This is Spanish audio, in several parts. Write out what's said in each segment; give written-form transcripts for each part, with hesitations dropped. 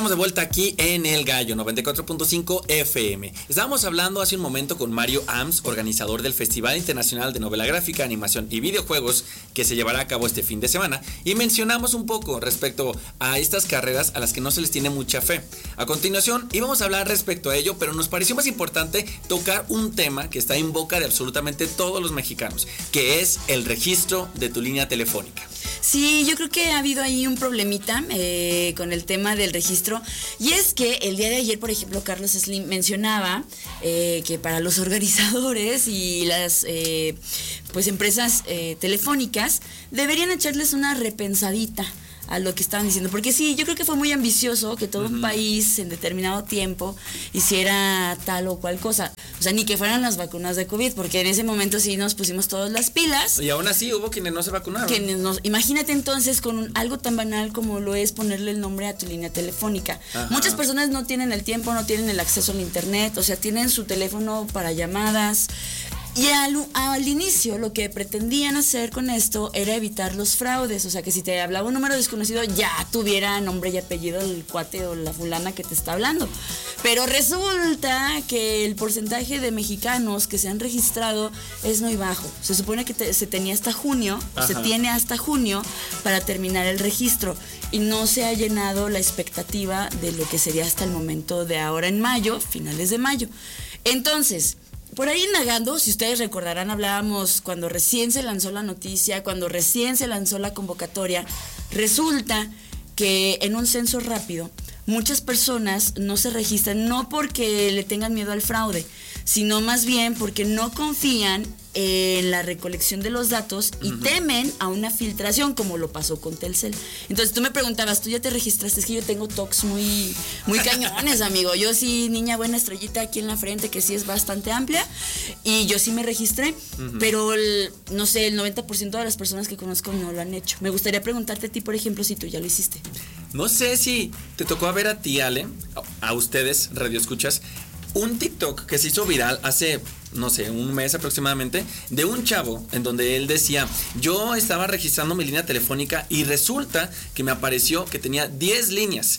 Estamos de vuelta aquí en El Gallo 94.5 FM. Estábamos hablando hace un momento con Mario Ams, organizador del Festival Internacional de Novela Gráfica, Animación y Videojuegos que se llevará a cabo este fin de semana, y mencionamos un poco respecto a estas carreras a las que no se les tiene mucha fe. A continuación íbamos a hablar respecto a ello, pero nos pareció más importante tocar un tema que está en boca de absolutamente todos los mexicanos, que es el registro de tu línea telefónica. Sí, yo creo que ha habido ahí un problemita con el tema del registro, y es que el día de ayer, por ejemplo, Carlos Slim mencionaba que para los organizadores y las pues empresas telefónicas deberían echarles una repensadita a lo que estaban diciendo, porque sí, yo creo que fue muy ambicioso que todo un país en determinado tiempo hiciera tal o cual cosa, o sea, ni que fueran las vacunas de COVID, porque en ese momento sí nos pusimos todas las pilas. Y aún así hubo quienes no se vacunaron. Imagínate entonces con algo tan banal como lo es ponerle el nombre a tu línea telefónica. Ajá. Muchas personas no tienen el tiempo, no tienen el acceso al internet, o sea, tienen su teléfono para llamadas. Y al inicio lo que pretendían hacer con esto era evitar los fraudes, o sea, que si te hablaba un número desconocido ya tuviera nombre y apellido el cuate o la fulana que te está hablando. Pero resulta que el porcentaje de mexicanos que se han registrado es muy bajo. Se supone que se tenía hasta junio, se tiene hasta junio para terminar el registro, y no se ha llenado la expectativa de lo que sería hasta el momento de ahora en mayo, finales de mayo. Entonces, por ahí indagando, si ustedes recordarán, hablábamos cuando recién se lanzó la noticia, cuando recién se lanzó la convocatoria. Resulta que en un censo rápido muchas personas no se registran, no porque le tengan miedo al fraude, sino más bien porque no confían en la recolección de los datos y temen a una filtración, como lo pasó con Telcel. Entonces tú me preguntabas, ¿tú ya te registraste? Es que yo tengo tocs muy cañones, amigo. Yo sí, niña buena, estrellita aquí en la frente, que sí es bastante amplia, y yo sí me registré, pero no sé, el 90% de las personas que conozco no lo han hecho. Me gustaría preguntarte a ti, por ejemplo, si tú ya lo hiciste. No sé si te tocó ver a ti, Ale, a ustedes, radioescuchas, un TikTok que se hizo viral hace, no sé, un mes aproximadamente, de un chavo en donde él decía: yo estaba registrando mi línea telefónica y resulta que me apareció que tenía 10 líneas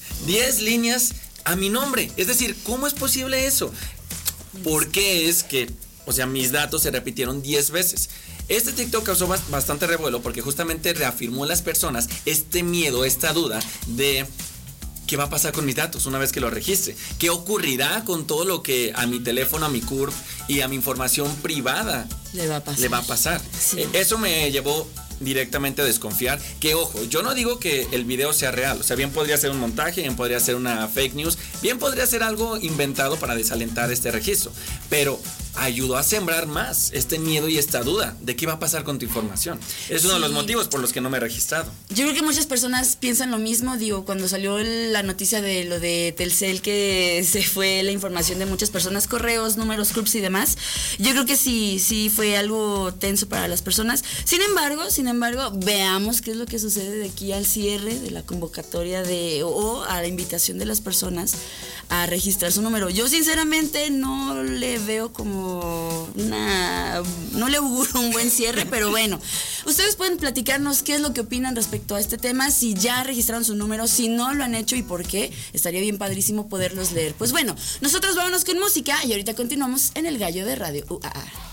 a mi nombre. Es decir, ¿cómo es posible eso? ¿Por qué es que, o sea, mis datos se repitieron 10 veces? Este TikTok causó bastante revuelo porque justamente reafirmó a las personas este miedo, esta duda de ¿qué va a pasar con mis datos una vez que lo registre? ¿Qué ocurrirá con todo lo que a mi teléfono, a mi CURP y a mi información privada le va a pasar? Sí. Eso me llevó directamente a desconfiar. Que ojo, yo no digo que el video sea real, o sea, bien podría ser un montaje, bien podría ser una fake news, bien podría ser algo inventado para desalentar este registro, pero ayudó a sembrar más este miedo y esta duda de qué va a pasar con tu información. Es uno de los motivos por los que no me he registrado. Yo creo que muchas personas piensan lo mismo. Digo, cuando salió la noticia de lo de Telcel, que se fue la información de muchas personas, correos, números, CURPS y demás, yo creo que sí fue algo tenso para las personas. Sin embargo, veamos qué es lo que sucede de aquí al cierre de la convocatoria o a la invitación de las personas a registrar su número. Yo sinceramente no le veo como no le auguro un buen cierre, pero bueno, ustedes pueden platicarnos qué es lo que opinan respecto a este tema, si ya registraron su número, si no lo han hecho y por qué. Estaría bien padrísimo poderlos leer. Pues bueno, nosotros vámonos con música y ahorita continuamos en El Gallo de Radio UAA.